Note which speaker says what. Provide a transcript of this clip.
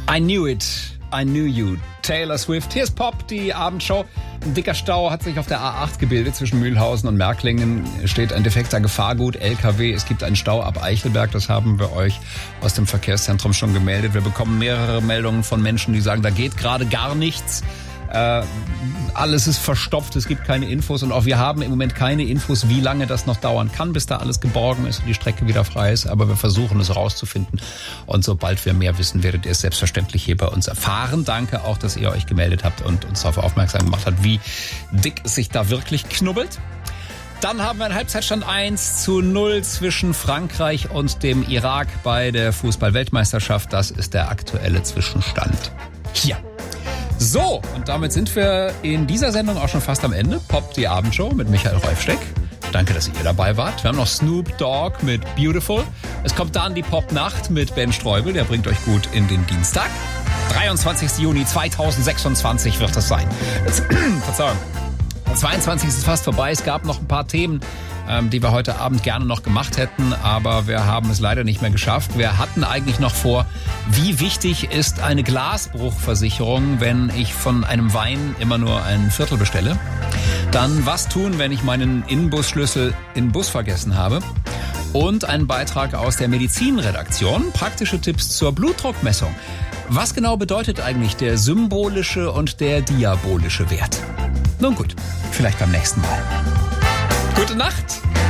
Speaker 1: I knew it. I knew you. Taylor Swift. Hier ist Pop, die Abendshow. Ein dicker Stau hat sich auf der A8 gebildet. Zwischen Mühlhausen und Märklingen steht ein defekter Gefahrgut, LKW. Es gibt einen Stau ab Eichelberg. Das haben wir euch aus dem Verkehrszentrum schon gemeldet. Wir bekommen mehrere Meldungen von Menschen, die sagen, da geht gerade gar nichts. Alles ist verstopft, es gibt keine Infos und auch wir haben im Moment keine Infos, wie lange das noch dauern kann, bis da alles geborgen ist und die Strecke wieder frei ist. Aber wir versuchen es rauszufinden und sobald wir mehr wissen, werdet ihr es selbstverständlich hier bei uns erfahren. Danke auch, dass ihr euch gemeldet habt und uns darauf aufmerksam gemacht habt, wie dick es sich da wirklich knubbelt. Dann haben wir einen Halbzeitstand 1:0 zwischen Frankreich und dem Irak bei der Fußball-Weltmeisterschaft. Das ist der aktuelle Zwischenstand hier. So, und damit sind wir in dieser Sendung auch schon fast am Ende. Pop, die Abendshow mit Michael Reufsteck. Danke, dass ihr dabei wart. Wir haben noch Snoop Dogg mit Beautiful. Es kommt dann die Pop-Nacht mit Ben Streubel. Der bringt euch gut in den Dienstag. 23. Juni 2026 wird das sein. Verzeihung. 22. ist fast vorbei. Es gab noch ein paar Themen, die wir heute Abend gerne noch gemacht hätten, aber wir haben es leider nicht mehr geschafft. Wir hatten eigentlich noch vor, wie wichtig ist eine Glasbruchversicherung, wenn ich von einem Wein immer nur ein Viertel bestelle. Dann was tun, wenn ich meinen Innenbusschlüssel im Bus vergessen habe. Und einen Beitrag aus der Medizinredaktion, praktische Tipps zur Blutdruckmessung. Was genau bedeutet eigentlich der symbolische und der diabolische Wert? Nun gut, vielleicht beim nächsten Mal. Gute Nacht!